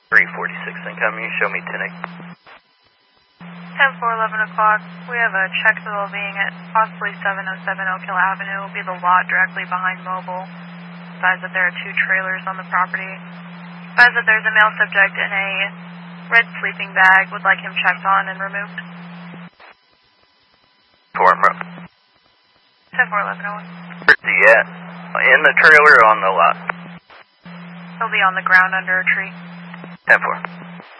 346 incoming, show me 10 10-4, 11 o'clock. We have a check bill being at possibly 707 Oak Hill Avenue. It will be the lot directly behind Mobile. Advise that there are 2 trailers on the property. Advise that there's a male subject in a red sleeping bag. Would like him checked on and removed. 4 bro. 10-4, 11 01. Where's he at? In the trailer or on the lot? He'll be on the ground under a tree. 10-4.